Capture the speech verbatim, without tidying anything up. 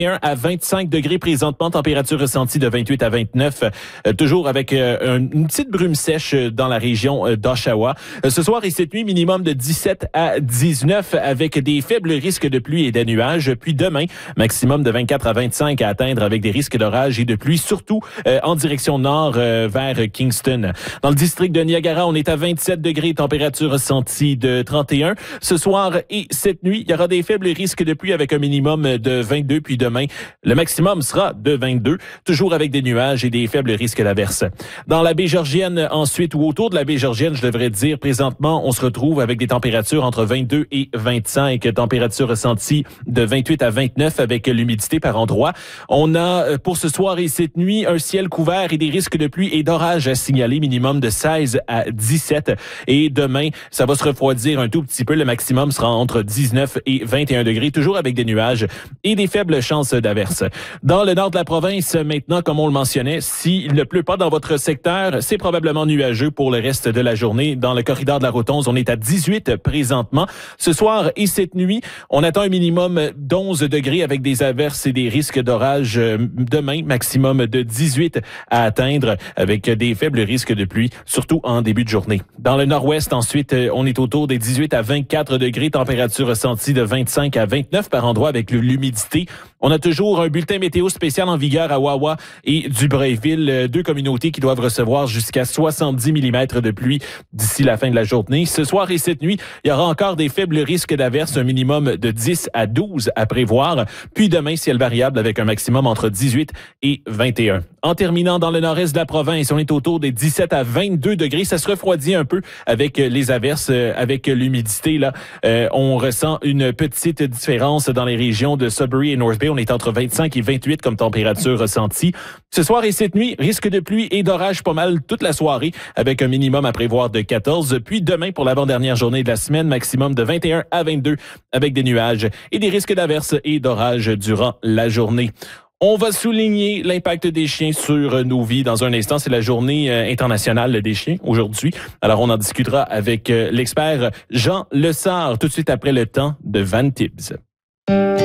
à vingt-cinq degrés présentement, température ressentie de vingt-huit à vingt-neuf, euh, toujours avec euh, une petite brume sèche dans la région euh, d'Oshawa. Euh, ce soir et cette nuit, minimum de dix-sept à dix-neuf avec des faibles risques de pluie et de nuages. Puis demain, maximum de vingt-quatre à vingt-cinq à atteindre avec des risques d'orage et de pluie, surtout euh, en direction nord euh, vers Kingston. Dans le district de Niagara, on est à vingt-sept degrés, température ressentie de trente et un. Ce soir et cette nuit, il y aura des faibles risques de pluie avec un minimum de vingt-deux, puis demain, le maximum sera de vingt-deux, toujours avec des nuages et des faibles risques d'averse. Dans la baie Georgienne, ensuite, ou autour de la baie Georgienne, je devrais dire, présentement, on se retrouve avec des températures entre vingt-deux et vingt-cinq, température ressentie de vingt-huit à vingt-neuf avec l'humidité par endroit. On a, pour ce soir et cette nuit, un ciel couvert et des risques de pluie et d'orage à signaler, minimum de seize à dix-sept. Et demain, ça va se refroidir un tout petit peu. Le maximum sera entre dix-neuf et vingt et un degrés, toujours avec des nuages et des faibles chances d'averse. Dans le nord de la province, maintenant, comme on le mentionnait, s'il ne pleut pas dans votre secteur, c'est probablement nuageux pour le reste de la journée. Dans le corridor de la Rotonde, on est à dix-huit présentement. Ce soir et cette nuit, on attend un minimum d'onze degrés avec des averses et des risques d'orage. Demain, maximum de dix-huit à atteindre avec des faibles risques de pluie, surtout en début de journée. Dans le nord-ouest, ensuite, on est autour des dix-huit à vingt-quatre degrés, température ressentie de vingt-cinq à vingt-neuf par endroit avec l'humidité. On a toujours un bulletin météo spécial en vigueur à Wawa et Dubreuilville, deux communautés qui doivent recevoir jusqu'à soixante-dix millimètres de pluie d'ici la fin de la journée. Ce soir et cette nuit, il y aura encore des faibles risques d'averse, un minimum de dix à douze à prévoir. Puis demain, ciel variable avec un maximum entre dix-huit et vingt et un. En terminant dans le nord-est de la province, on est autour des dix-sept à vingt-deux degrés. Ça se refroidit un peu avec les averses, avec l'humidité. Là, euh, on ressent une petite différence dans les régions de Sudbury et North Bay. On est entre vingt-cinq et vingt-huit comme température ressentie. Ce soir et cette nuit, risque de pluie et d'orage pas mal toute la soirée avec un minimum à prévoir de quatorze. Puis demain, pour l'avant-dernière journée de la semaine, maximum de vingt et un à vingt-deux avec des nuages et des risques d'averse et d'orage durant la journée. On va souligner l'impact des chiens sur nos vies dans un instant. C'est la journée internationale des chiens aujourd'hui. Alors, on en discutera avec l'expert Jean Lessard tout de suite après le temps de Van Tibbs.